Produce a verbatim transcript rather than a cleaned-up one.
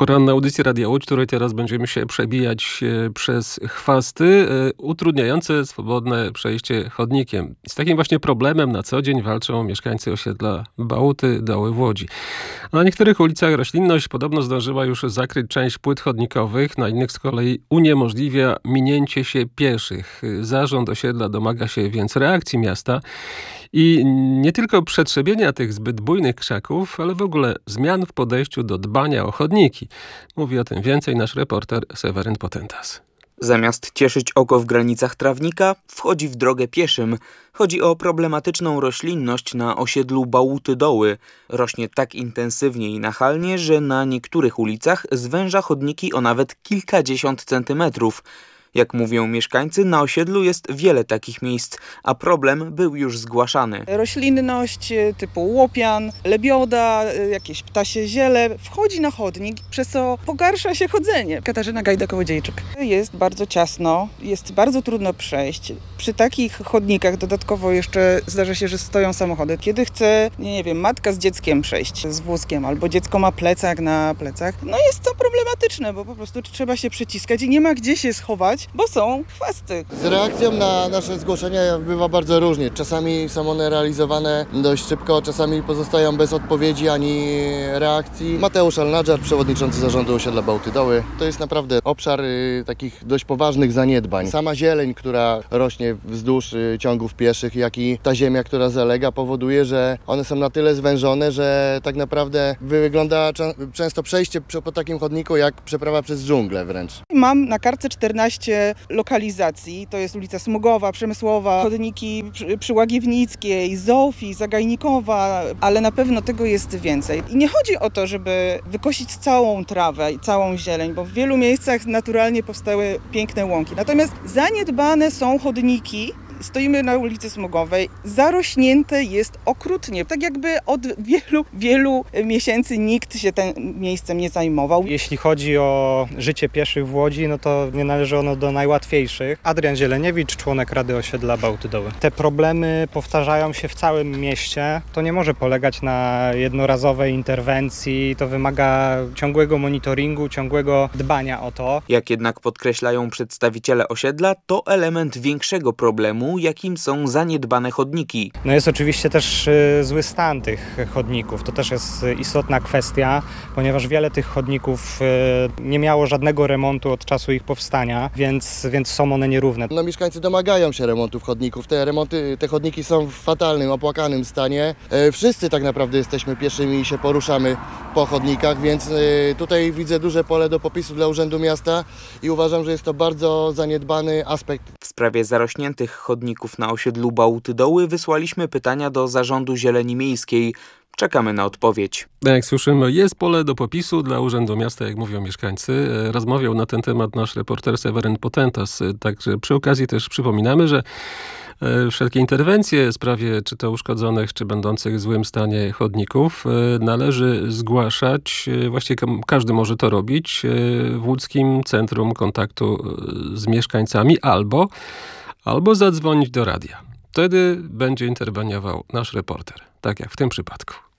Poranna audycja Radia Łódź, której teraz będziemy się przebijać przez chwasty utrudniające swobodne przejście chodnikiem. Z takim właśnie problemem na co dzień walczą mieszkańcy osiedla Bałuty Doły w Łodzi. Na niektórych ulicach roślinność podobno zdążyła już zakryć część płyt chodnikowych, na innych z kolei uniemożliwia minięcie się pieszych. Zarząd osiedla domaga się więc reakcji miasta i nie tylko przetrzebienia tych zbyt bujnych krzaków, ale w ogóle zmian w podejściu do dbania o chodniki. Mówi o tym więcej nasz reporter Seweryn Potentas. Zamiast cieszyć oko w granicach trawnika, wchodzi w drogę pieszym. Chodzi o problematyczną roślinność na osiedlu Bałuty Doły. Rośnie tak intensywnie i nachalnie, że na niektórych ulicach zwęża chodniki o nawet kilkadziesiąt centymetrów. Jak mówią mieszkańcy, na osiedlu jest wiele takich miejsc, a problem był już zgłaszany. Roślinność typu łopian, lebioda, jakieś ptasie ziele wchodzi na chodnik, przez co pogarsza się chodzenie. Katarzyna Gajda-Kołodziejczyk. Jest bardzo ciasno, jest bardzo trudno przejść. Przy takich chodnikach dodatkowo jeszcze zdarza się, że stoją samochody. Kiedy chce, nie wiem, matka z dzieckiem przejść z wózkiem, albo dziecko ma plecak na plecach, no jest to problematyczne, bo po prostu trzeba się przyciskać i nie ma gdzie się schować, bo są chwasty. Z reakcją na nasze zgłoszenia bywa bardzo różnie. Czasami są one realizowane dość szybko, czasami pozostają bez odpowiedzi ani reakcji. Mateusz Alnadżar, przewodniczący zarządu osiedla Bałuty Doły. To jest naprawdę obszar y, takich dość poważnych zaniedbań. Sama zieleń, która rośnie wzdłuż y, ciągów pieszych, jak i ta ziemia, która zalega, powoduje, że one są na tyle zwężone, że tak naprawdę wygląda cze- często przejście po takim chodniku jak przeprawa przez dżunglę wręcz. Mam na kartce czternaście lokalizacji, to jest ulica Smugowa, Przemysłowa, chodniki przy, przy Łagiewnickiej, Zofii, Zagajnikowa, ale na pewno tego jest więcej. I nie chodzi o to, żeby wykosić całą trawę i całą zieleń, bo w wielu miejscach naturalnie powstały piękne łąki. Natomiast zaniedbane są chodniki. Stoimy na ulicy Smugowej, zarośnięte jest okrutnie. Tak jakby od wielu, wielu miesięcy nikt się tym miejscem nie zajmował. Jeśli chodzi o życie pieszych w Łodzi, no to nie należy ono do najłatwiejszych. Adrian Zieleniewicz, członek Rady Osiedla Bałuty Doły. Te problemy powtarzają się w całym mieście. To nie może polegać na jednorazowej interwencji. To wymaga ciągłego monitoringu, ciągłego dbania o to. Jak jednak podkreślają przedstawiciele osiedla, to element większego problemu, jakim są zaniedbane chodniki. No jest oczywiście też y, zły stan tych chodników. To też jest y, istotna kwestia, ponieważ wiele tych chodników y, nie miało żadnego remontu od czasu ich powstania, więc, więc są one nierówne. No, mieszkańcy domagają się remontów chodników. Te remonty, te chodniki są w fatalnym, opłakanym stanie. E, wszyscy tak naprawdę jesteśmy pieszymi i się poruszamy po chodnikach, więc e, tutaj widzę duże pole do popisu dla Urzędu Miasta i uważam, że jest to bardzo zaniedbany aspekt. W sprawie zarośniętych chodników na osiedlu Bałuty Doły wysłaliśmy pytania do Zarządu Zieleni Miejskiej. Czekamy na odpowiedź. Jak słyszymy, jest pole do popisu dla Urzędu Miasta, jak mówią mieszkańcy. Rozmawiał na ten temat nasz reporter Seweryn Potentas. Także przy okazji też przypominamy, że wszelkie interwencje w sprawie czy to uszkodzonych, czy będących w złym stanie chodników należy zgłaszać. Właściwie każdy może to robić w Łódzkim Centrum Kontaktu z Mieszkańcami albo, albo zadzwonić do radia. Wtedy będzie interweniował nasz reporter, tak jak w tym przypadku.